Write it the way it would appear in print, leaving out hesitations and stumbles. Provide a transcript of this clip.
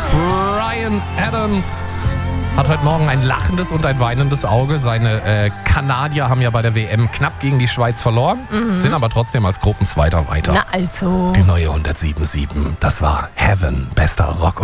Bryan Adams hat heute Morgen ein lachendes und ein weinendes Auge. Seine Kanadier haben ja bei der WM knapp gegen die Schweiz verloren, sind aber trotzdem als Gruppenzweiter weiter. Na also. Die neue 107.7, das war Heaven, bester Rock.